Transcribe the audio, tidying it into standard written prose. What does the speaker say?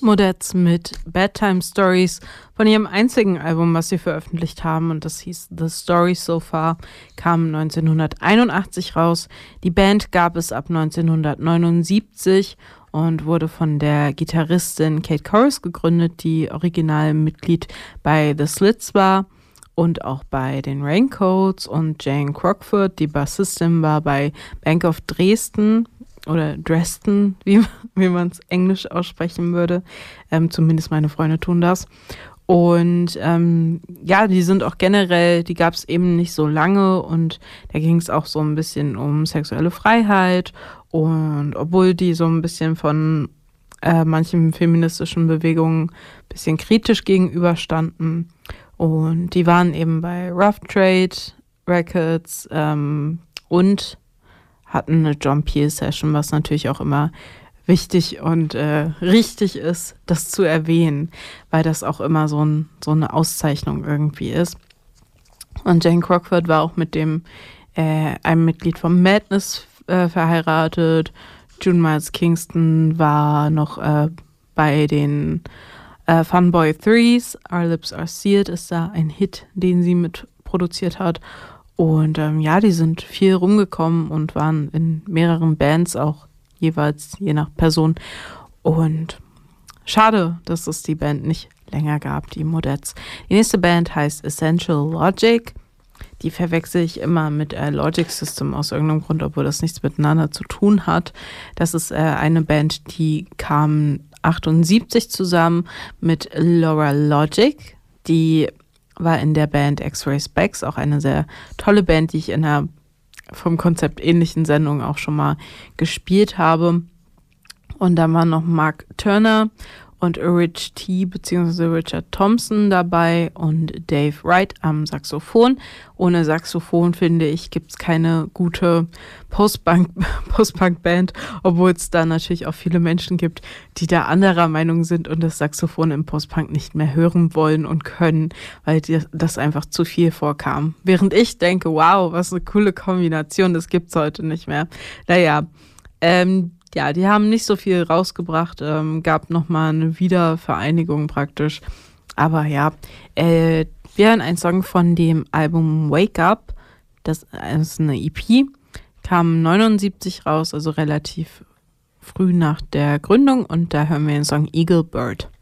Modettes mit Bedtime Stories von ihrem einzigen Album, was sie veröffentlicht haben, und das hieß The Story So Far, kam 1981 raus. Die Band gab es ab 1979 und wurde von der Gitarristin Kate Korris gegründet, die Originalmitglied bei The Slits war und auch bei den Raincoats, und Jane Crockford, die Bassistin, war bei Bank of Dresden oder Dresden, wie man es englisch aussprechen würde. Zumindest meine Freunde tun das. Und ja, die sind auch generell, die gab es eben nicht so lange, und da ging es auch so ein bisschen um sexuelle Freiheit, und obwohl die so ein bisschen von manchen feministischen Bewegungen ein bisschen kritisch gegenüberstanden, und die waren eben bei Rough Trade Records und hatten eine John Peel Session, was natürlich auch immer wichtig und richtig ist, das zu erwähnen, weil das auch immer so eine Auszeichnung irgendwie ist. Und Jane Crockford war auch mit einem Mitglied von Madness verheiratet. June Miles Kingston war noch bei den Funboy Threes. Our Lips Are Sealed ist da ein Hit, den sie mit produziert hat. Und ja, die sind viel rumgekommen und waren in mehreren Bands auch jeweils, je nach Person. Und schade, dass es die Band nicht länger gab, die Modettes. Die nächste Band heißt Essential Logic. Die verwechsel ich immer mit Logic System aus irgendeinem Grund, obwohl das nichts miteinander zu tun hat. Das ist eine Band, die kam 78 zusammen mit Laura Logic. Die war in der Band X-Ray Specs, auch eine sehr tolle Band, die ich in einer vom Konzept ähnlichen Sendung auch schon mal gespielt habe. Und da waren noch Mark Turner und Rich T. bzw. Richard Thompson dabei und Dave Wright am Saxophon. Ohne Saxophon, finde ich, gibt es keine gute Post-Punk-Band, obwohl es da natürlich auch viele Menschen gibt, die da anderer Meinung sind und das Saxophon im Post-Punk nicht mehr hören wollen und können, weil das einfach zu viel vorkam. Während ich denke, wow, was eine coole Kombination, das gibt's heute nicht mehr. Naja, ja, die haben nicht so viel rausgebracht, gab nochmal eine Wiedervereinigung praktisch. Aber ja, wir hören einen Song von dem Album Wake Up, das ist eine EP, kam 79 raus, also relativ früh nach der Gründung, und da hören wir den Song Eagle Bird.